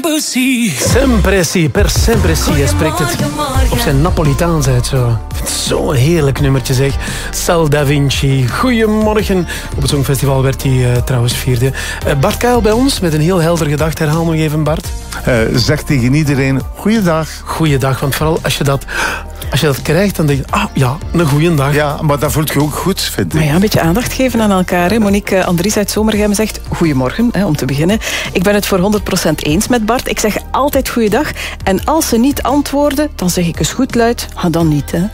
sempre si. Sempressi, per sempressi. Hij spreekt het op zijn Napolitaans uit zo. Ik vind het zo'n heerlijk nummertje zeg. Sal Da Vinci. Goedemorgen. Op het Songfestival werd hij trouwens vierde. Bart Kuijl bij ons met een heel helder gedacht. Herhaal nog even Bart. Zeg tegen iedereen, goeiedag. Goeiedag, want vooral als je dat krijgt, dan denk je, een goeie dag. Ja, maar dat voelt je ook goed, vind ik. Maar ja, een beetje aandacht geven aan elkaar. Hè. Monique Andries uit Zomergem zegt, goedemorgen, om te beginnen. Ik ben het voor 100% eens met Bart. Ik zeg altijd goeiedag. En als ze niet antwoorden, dan zeg ik eens goed luid. Dan niet, hè.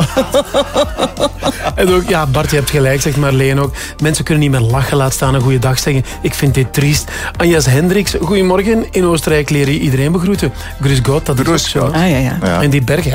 En ook, ja, Bart, je hebt gelijk, zegt Marleen ook. Mensen kunnen niet meer lachen, laat staan een goeiedag zeggen. Ik vind dit triest. Anjas Hendricks, goedemorgen. In Oostenrijk leer je iedereen begroeten. Grüß Gott, dat is ook zo. Ja. En die bergen,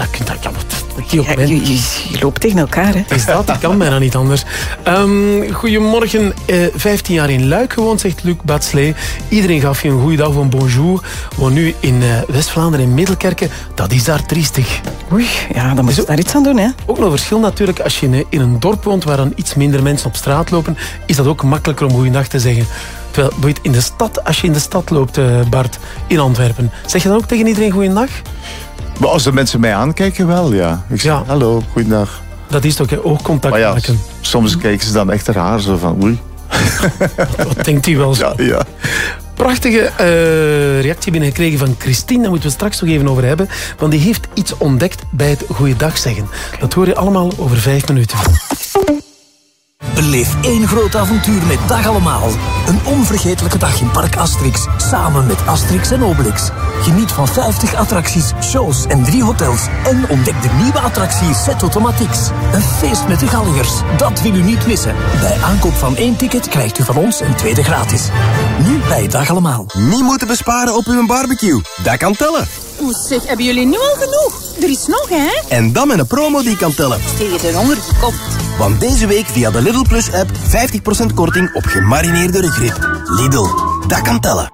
je loopt tegen elkaar, hè. Is dat? Dat kan bijna niet anders. Goedemorgen. 15 jaar in Luik gewoond, zegt Luc Batslee. Iedereen gaf je een goeie dag of een bonjour. Woon nu in West-Vlaanderen, in Middelkerken. Dat is daar triestig. Oei, ja, dan moet je daar iets aan doen, hè. Ook nog verschil natuurlijk. Als je in een dorp woont waar dan iets minder mensen op straat lopen, is dat ook makkelijker om goeiedag te zeggen. Terwijl in de stad, als je in de stad loopt, Bart, in Antwerpen, zeg je dan ook tegen iedereen goeiedag? Maar als de mensen mij aankijken, wel, ja. Ik zeg, hallo, goeiedag. Dat is toch, oogcontact maken. Soms kijken ze dan echt raar, zo van, oei. Wat denkt u wel zo? Ja. Prachtige reactie binnengekregen van Christine. Daar moeten we straks nog even over hebben. Want die heeft iets ontdekt bij het goeiedag zeggen. Dat hoor je allemaal over 5 minuten. Beleef één groot avontuur met Dag Allemaal. Een onvergetelijke dag in Park Asterix, samen met Asterix en Obelix. Geniet van 50 attracties, shows en 3 hotels. En ontdek de nieuwe attractie Set Automatics. Een feest met de Galliërs, dat wil u niet missen. Bij aankoop van 1 ticket krijgt u van ons een tweede gratis. Nu bij Dag Allemaal. Niet moeten besparen op uw barbecue. Dat kan tellen. Oeh, zeg, hebben jullie nu al genoeg? Er is nog, hè? En dan met een promo die kan tellen. Tegen de honger komt. Want deze week via de Lidl Plus app 50% korting op gemarineerde rugrib. Lidl, dat kan tellen.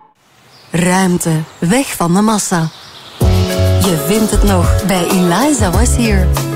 Ruimte, weg van de massa. Je vindt het nog bij Eliza Was Here.